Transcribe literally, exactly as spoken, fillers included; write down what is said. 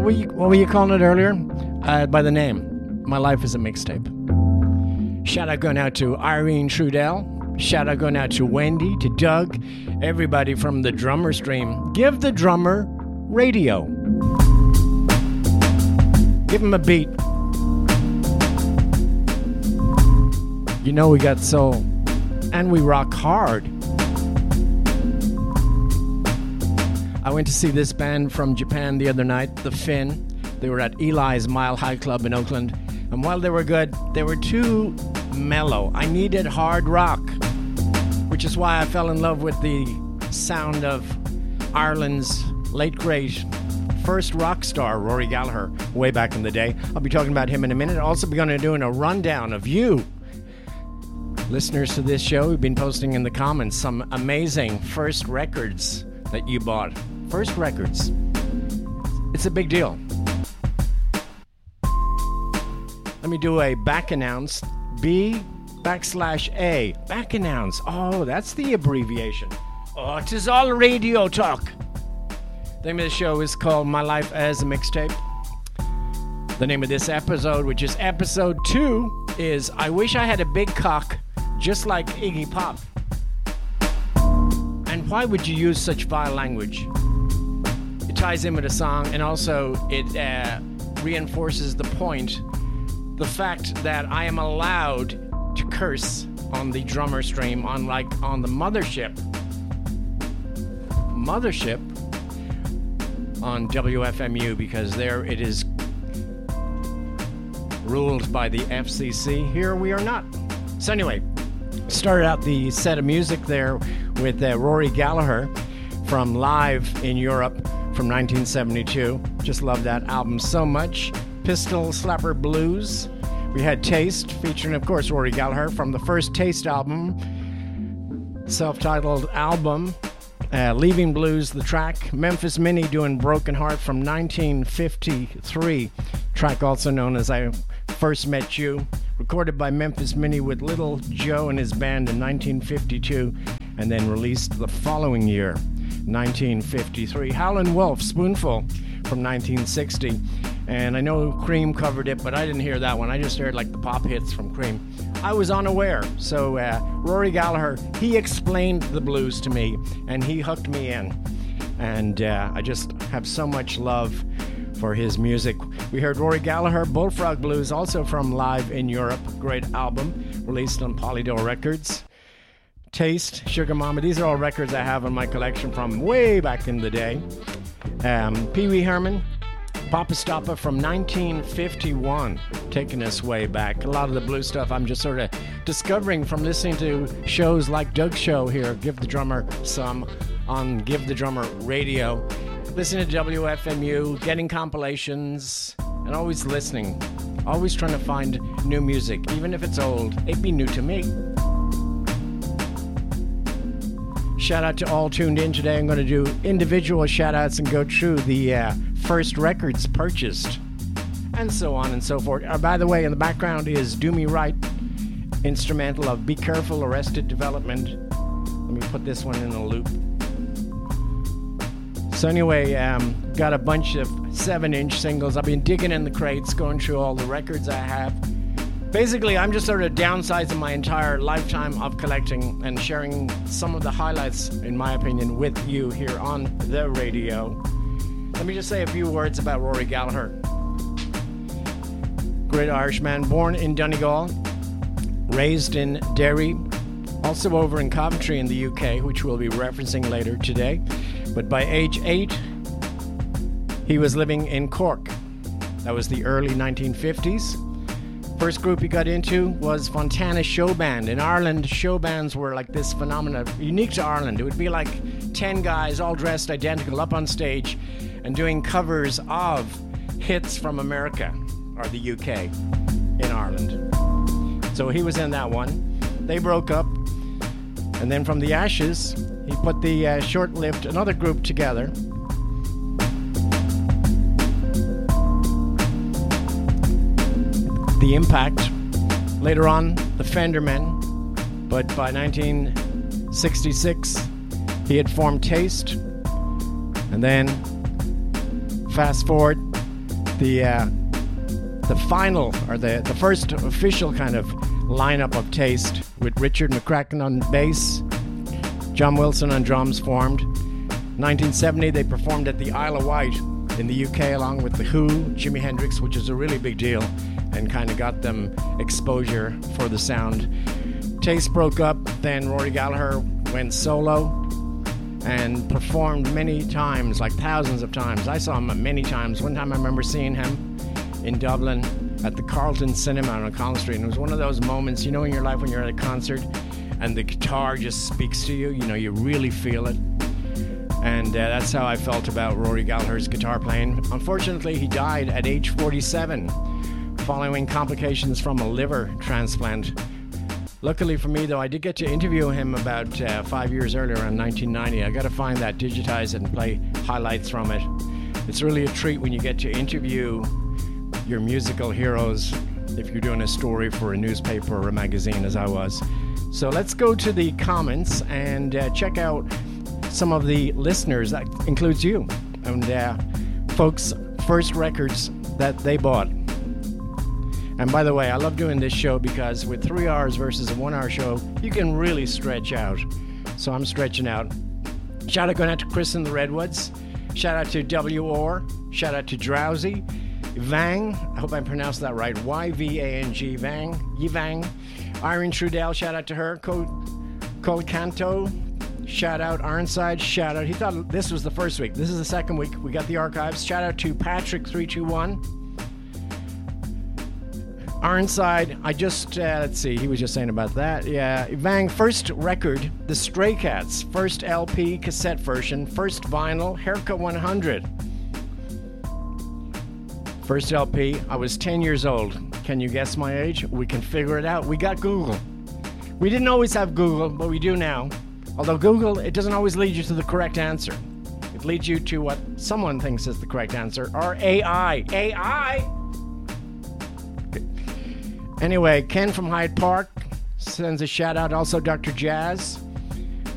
were you, what were you calling it earlier? Uh, by the name. My Life is a Mixtape. Shout out going out to Irene Trudell. Shout out going out to Wendy, to Doug, everybody from the Drummer Stream. Give the drummer radio. Give him a beat. You know we got soul. And we rock hard. I went to see this band from Japan the other night, The Finn. They were at Eli's Mile High Club in Oakland. And while they were good, they were too mellow. I needed hard rock, which is why I fell in love with the sound of Ireland's late great first rock star, Rory Gallagher, way back in the day. I'll be talking about him in a minute. I'll also be going to do a rundown of you, listeners to this show, who've been posting in the comments some amazing first records that you bought. First records. It's a big deal. Let me do a back announce. B backslash A. Back announce. Oh, that's the abbreviation. Oh, it is all radio talk. The name of the show is called My Life as a Mixtape. The name of this episode, which is episode two, is I Wish I Had a Big Cock Just Like Iggy Pop. And why would you use such vile language? It ties in with a song, and also it uh, reinforces the point, the fact that I am allowed to curse on the Drummer Stream, unlike on the Mothership. Mothership on W F M U, because there it is ruled by the F C C. Here we are not. So anyway, started out the set of music there with uh, Rory Gallagher from Live in Europe from nineteen seventy-two. Just love that album so much. Pistol Slapper Blues. We had Taste, featuring, of course, Rory Gallagher from the first Taste album, self-titled album. Uh, Leaving Blues, the track. Memphis Minnie doing Broken Heart from nineteen fifty-three. Track also known as I First Met You. Recorded by Memphis Minnie with Little Joe and his band in nineteen fifty-two, and then released the following year, nineteen fifty-three. Howlin' Wolf, Spoonful from nineteen sixty. And I know Cream covered it, but I didn't hear that one. I just heard like the pop hits from Cream. I was unaware. So uh, Rory Gallagher, he explained the blues to me, and he hooked me in. And uh, I just have so much love for his music. We heard Rory Gallagher, Bullfrog Blues, also from Live in Europe. Great album, released on Polydor Records. Taste, Sugar Mama. These are all records I have in my collection from way back in the day. Um, Pee Wee Herman, Papa Stoppa from nineteen fifty-one, taking us way back. A lot of the blues stuff I'm just sort of discovering from listening to shows like Doug's show here, Give the Drummer Some, on Give the Drummer Radio. Listening to W F M U, getting compilations, and always listening. Always trying to find new music, even if it's old. It'd be new to me. Shout out to all tuned in today. I'm going to do individual shout outs and go through the uh, first records purchased, and so on and so forth. Uh, by the way, in the background is Do Me Right, instrumental of Be Careful, Arrested Development. Let me put this one in a loop. So anyway, um, got a bunch of seven-inch singles. I've been digging in the crates, going through all the records I have. Basically, I'm just sort of downsizing my entire lifetime of collecting and sharing some of the highlights, in my opinion, with you here on the radio. Let me just say a few words about Rory Gallagher. Great Irishman, born in Donegal, raised in Derry, also over in Coventry in the U K, which we'll be referencing later today. But by age eight, he was living in Cork. That was the early nineteen fifties. First group he got into was Fontana Show Band. In Ireland, show bands were like this phenomenon, unique to Ireland. It would be like ten guys all dressed identical up on stage and doing covers of hits from America or the U K in Ireland. So he was in that one. They broke up, and then from the ashes, he put the uh, short-lived another group together. The Impact, later on the Fendermen, but by nineteen sixty-six he had formed Taste, and then fast forward the uh, the final, or the, the first official kind of lineup of Taste, with Richard McCracken on bass, John Wilson on drums, formed. nineteen seventy, they performed at the Isle of Wight in the U K along with The Who, Jimi Hendrix, which is a really big deal, and kind of got them exposure for the sound. Taste broke up, then Rory Gallagher went solo and performed many times, like thousands of times. I saw him many times. One time I remember seeing him in Dublin at the Carlton Cinema on O'Connell Street, and it was one of those moments, you know, in your life when you're at a concert and the guitar just speaks to you, you know, you really feel it. And uh, that's how I felt about Rory Gallagher's guitar playing. Unfortunately, he died at age forty-seven following complications from a liver transplant. Luckily for me, though, I did get to interview him about uh, five years earlier, in nineteen ninety. I got to find that, digitize it, and play highlights from it. It's really a treat when you get to interview your musical heroes if you're doing a story for a newspaper or a magazine, as I was. So let's go to the comments and uh, check out some of the listeners. That includes you. And uh, folks' first records that they bought. And by the way, I love doing this show because with three hours versus a one-hour show, you can really stretch out. So I'm stretching out. Shout out going out to Chris in the Redwoods. Shout out to W O R. Shout out to Drowsy. Vang, I hope I pronounced that right. Y V A N G, Vang. Yvang. Irene Trudell, shout out to her. Cole, Cole Canto, shout out. Ironside, shout out. He thought this was the first week. This is the second week. We got the archives. Shout out to Patrick three two one. Ironside, I just, uh, let's see, he was just saying about that. Yeah, Vang, first record, The Stray Cats. First L P, cassette version. First vinyl, Haircut one hundred. First L P, I was ten years old. Can you guess my age? We can figure it out. We got Google. We didn't always have Google, but we do now. Although Google, it doesn't always lead you to the correct answer. It leads you to what someone thinks is the correct answer, or A I. A I! Anyway, Ken from Hyde Park sends a shout out. Also, Doctor Jazz.